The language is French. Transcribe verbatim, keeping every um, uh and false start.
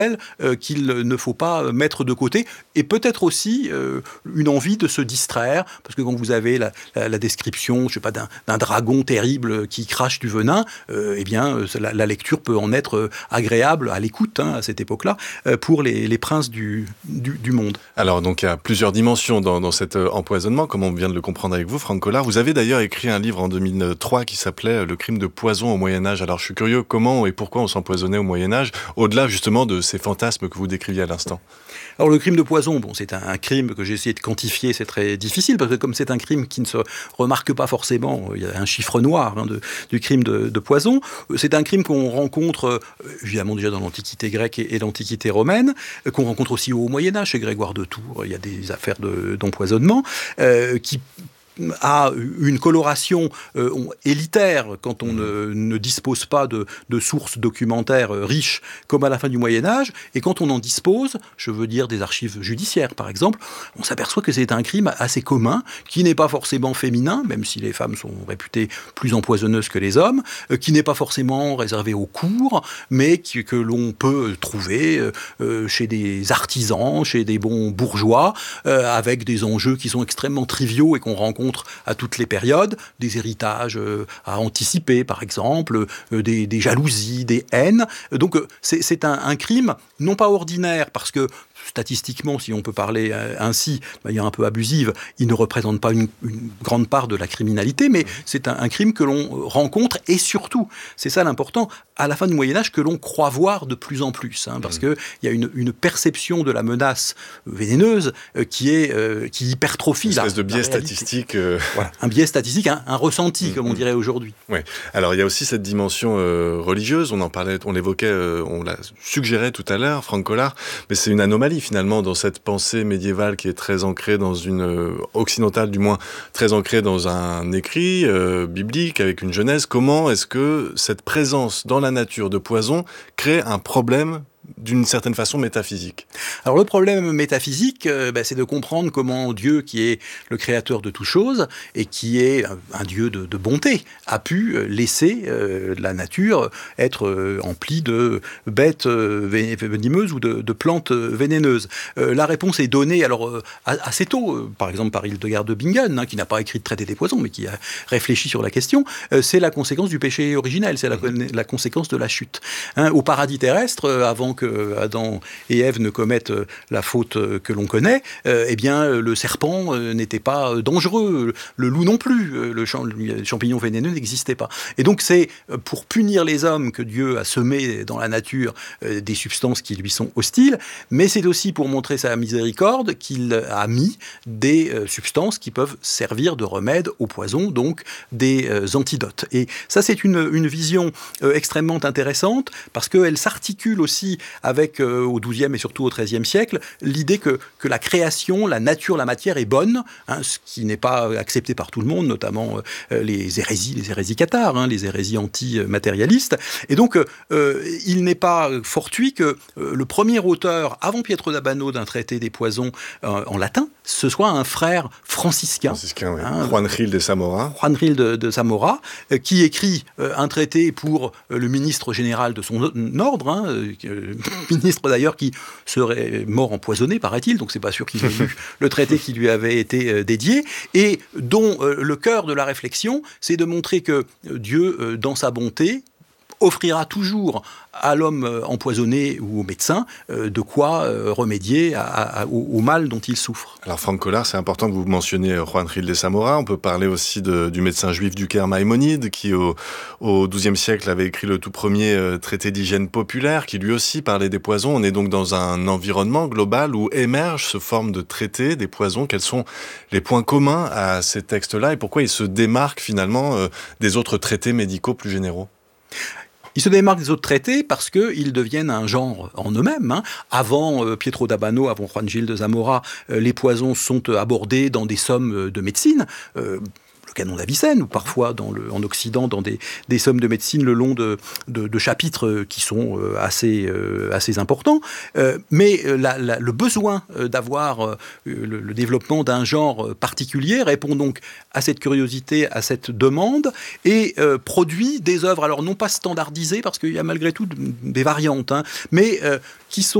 euh, qu'il ne faut pas mettre de côté, et peut-être aussi euh, une envie de se distraire, parce que quand vous avez la, la, la description, je sais pas, d'un, d'un dragon terrible qui crache du venin, euh, eh bien, la, la lecture peut en être agréable à l'écoute, hein, à cette époque-là, euh, pour les, les princes du, du, du monde. Alors, donc, il y a plusieurs dimensions dans, dans cet empoisonnement, comme on vient de le comprendre avec vous, Franck Collard. Vous avez d'ailleurs écrit un livre en deux mille trois qui s'appelait « Le crime de poison au Moyen-Âge ». Alors, je suis curieux, comment et pourquoi on s'empoisonnait au Moyen-Âge, au-delà justement de ces fantasmes que vous décriviez à l'instant? Alors, le crime de poison, bon, c'est un, un crime que j'ai essayé de quantifier, c'est très difficile, parce que comme c'est un crime qui ne se remarque pas forcément, il y a un chiffre noir hein, de, du crime de, de poison, c'est un crime qu'on rencontre, euh, évidemment déjà dans l'Antiquité grecque et, et l'Antiquité romaine, euh, qu'on rencontre aussi au Moyen-Âge, chez Grégoire de Tours, il y a des affaires de, d'empoisonnement, euh, qui a une coloration euh, élitaire quand on ne, ne dispose pas de, de sources documentaires euh, riches comme à la fin du Moyen-Âge, et quand on en dispose, je veux dire des archives judiciaires par exemple, on s'aperçoit que c'est un crime assez commun, qui n'est pas forcément féminin, même si les femmes sont réputées plus empoisonneuses que les hommes, euh, qui n'est pas forcément réservé aux cours, mais qui, que l'on peut trouver euh, chez des artisans, chez des bons bourgeois, euh, avec des enjeux qui sont extrêmement triviaux et qu'on rencontre à toutes les périodes, des héritages euh, à anticiper par exemple, euh, des, des jalousies, des haines. Donc euh, c'est, c'est un, un crime non pas ordinaire, parce que statistiquement, si on peut parler ainsi, de manière un peu abusive, il ne représente pas une, une grande part de la criminalité, mais c'est un, un crime que l'on rencontre, et surtout, c'est ça l'important, à la fin du Moyen-Âge, que l'on croit voir de plus en plus, hein, parce qu'il y a une, une perception de la menace vénéneuse euh, qui, est, euh, qui hypertrophie une la, espèce de biais statistique. Euh... Voilà, un biais statistique, un, un ressenti, mmh, comme on dirait aujourd'hui. Oui. Alors, il y a aussi cette dimension euh, religieuse, on en parlait, on l'évoquait, euh, on l'a suggéré tout à l'heure, Franck Collard, mais c'est une anomalie finalement dans cette pensée médiévale qui est très ancrée dans une euh, occidentale du moins très ancrée dans un écrit euh, biblique avec une genèse. Comment est-ce que cette présence dans la nature de poison crée un problème d'une certaine façon métaphysique? Alors le problème métaphysique, euh, bah, c'est de comprendre comment Dieu, qui est le créateur de toutes choses et qui est un, un Dieu de, de bonté, a pu laisser euh, la nature être euh, emplie de bêtes euh, venimeuses ou de, de plantes vénéneuses. Euh, la réponse est donnée alors euh, assez tôt, euh, par exemple par Hildegard de Bingen, hein, qui n'a pas écrit de traité des poisons, mais qui a réfléchi sur la question. Euh, c'est la conséquence du péché originel, c'est la, la conséquence de la chute. Hein, au paradis terrestre, euh, avant que Adam et Ève ne commettent la faute que l'on connaît, euh, eh bien, le serpent euh, n'était pas dangereux, le loup non plus, le, champ, le champignon vénéneux n'existait pas. Et donc, c'est pour punir les hommes que Dieu a semé dans la nature euh, des substances qui lui sont hostiles, mais c'est aussi pour montrer sa miséricorde qu'il a mis des euh, substances qui peuvent servir de remède au poison, donc des euh, antidotes. Et ça, c'est une, une vision euh, extrêmement intéressante, parce qu'elle s'articule aussi avec, euh, au douzième et surtout au treizième siècle, l'idée que, que la création, la nature, la matière est bonne, hein, ce qui n'est pas accepté par tout le monde, notamment euh, les hérésies, les hérésies cathares, hein, les hérésies anti-matérialistes. Et donc, euh, il n'est pas fortuit que euh, le premier auteur, avant Pietro d'Abano, d'un traité des poisons euh, en latin, ce soit un frère franciscain. Franciscain, oui. Hein, Juan Gil de Zamora. Juan Gil de, de Zamora, euh, qui écrit euh, un traité pour euh, le ministre général de son ordre, hein, euh, ministre d'ailleurs qui serait mort empoisonné, paraît-il, donc c'est pas sûr qu'il ait lu le traité qui lui avait été euh, dédié, et dont euh, le cœur de la réflexion, c'est de montrer que euh, Dieu, euh, dans sa bonté, offrira toujours à l'homme empoisonné ou au médecin euh, de quoi euh, remédier à, à, au, au mal dont il souffre. Alors Franck Collard, c'est important que vous mentionniez Juan Gil de Zamora. On peut parler aussi de, du médecin juif du Caire Maïmonide, qui au, au douzième siècle avait écrit le tout premier euh, traité d'hygiène populaire, qui lui aussi parlait des poisons. On est donc dans un environnement global où émergent ce forme de traité des poisons. Quels sont les points communs à ces textes-là et pourquoi ils se démarquent finalement euh, des autres traités médicaux plus généraux? Ils se démarquent des autres traités parce qu'ils deviennent un genre en eux-mêmes. Hein. Avant euh, Pietro d'Abano, avant Juan Gil de Zamora, euh, les poisons sont abordés dans des sommes de médecine. Euh, le canon d'Avicenne, ou parfois dans le, en Occident, dans des, des sommes de médecine le long de, de, de chapitres qui sont assez, assez importants. Euh, mais la, la, le besoin d'avoir le, le développement d'un genre particulier répond donc à cette curiosité, à cette demande, et euh, produit des œuvres, alors non pas standardisées, parce qu'il y a malgré tout des variantes, hein, mais euh, qui sont